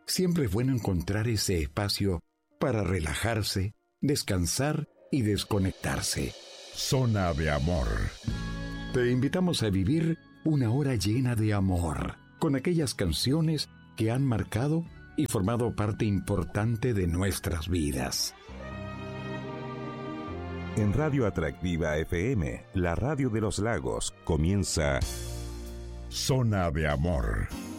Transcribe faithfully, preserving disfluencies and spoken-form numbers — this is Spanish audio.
siempre es bueno encontrar ese espacio para relajarse, descansar y desconectarse. Zona de Amor. Te invitamos a vivir una hora llena de amor, con aquellas canciones que han marcado y formado parte importante de nuestras vidas. En Radio Atractiva F M, la radio de los lagos, comienza Zona de Amor.